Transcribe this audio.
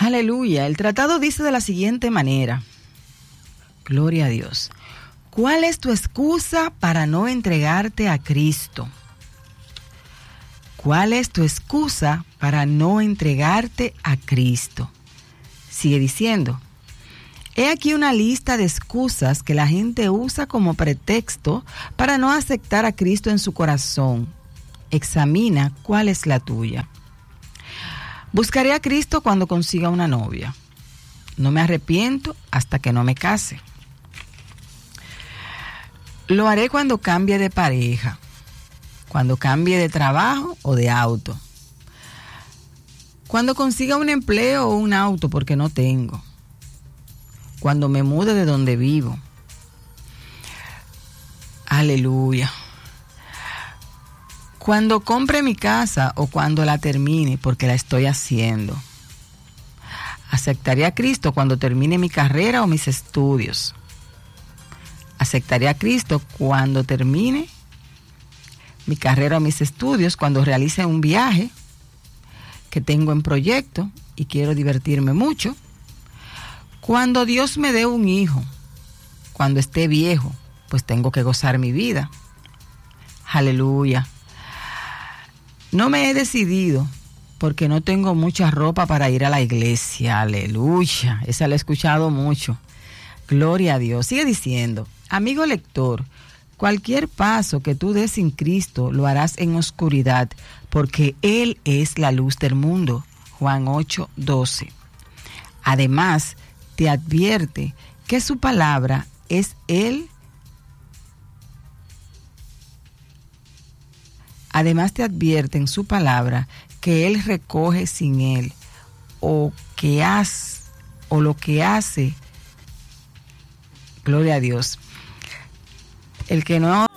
Aleluya. El tratado dice de la siguiente manera. Gloria a Dios. ¿Cuál es tu excusa para no entregarte a Cristo? ¿Cuál es tu excusa para no entregarte a Cristo? Sigue diciendo. He aquí una lista de excusas que la gente usa como pretexto para no aceptar a Cristo en su corazón. Examina cuál es la tuya. Buscaré a Cristo cuando consiga una novia. No me arrepiento hasta que no me case. Lo haré cuando cambie de pareja, cuando cambie de trabajo o de auto, cuando consiga un empleo o un auto porque no tengo, cuando me mude de donde vivo. Aleluya. Cuando compre mi casa o cuando la termine porque la estoy haciendo. Aceptaré a Cristo cuando termine mi carrera o mis estudios. Aceptaré a Cristo cuando termine mi carrera o mis estudios, cuando realice un viaje que tengo en proyecto y quiero divertirme mucho. Cuando Dios me dé un hijo, cuando esté viejo, pues tengo que gozar mi vida. Aleluya. No me he decidido porque no tengo mucha ropa para ir a la iglesia. Aleluya. Esa la he escuchado mucho. Gloria a Dios. Sigue diciendo, amigo lector, cualquier paso que tú des sin Cristo lo harás en oscuridad, porque Él es la luz del mundo. Juan 8:12. Además, te advierte que su palabra es Él. Además te advierte en su palabra que Él recoge sin Él, o lo que hace. Gloria a Dios. El que no